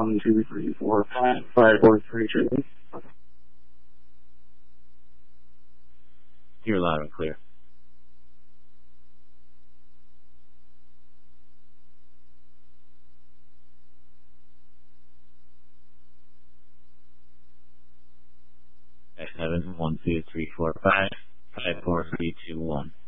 1, 2, 3, 4, 5, 5, 4, 3, 2. You're loud and clear. Seven, 1, 2, 3, 4, 5, 5, 4, 3, 2, 1.